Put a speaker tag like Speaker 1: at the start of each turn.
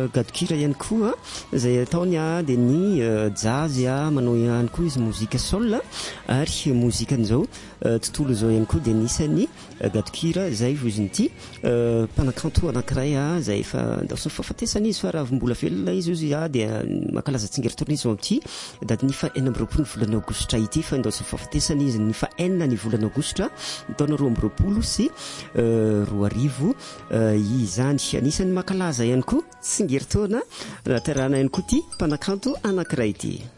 Speaker 1: gadokira ihany koa izay ataony dia ny jazz manao ihany koa izy mozika soul ary mozikan'izao tontolo izao ihany koa dia nisany gadokira izay vozin'ity mpanakanto anankiray izay efa ndaosiny fahafatesana izy fa raha mbola velona izy dia mankalaza tsingeritony izy amin'ity daty ny fa 4 volana aogositra ity fa ndaosiny fahafatesana izy ny fa 4 ny volana aogositra taona 2020 sy 2020 izany anisany mankalaza ihany koa tsingeritona natarana ihany koa ity mpanakanto anankiray ity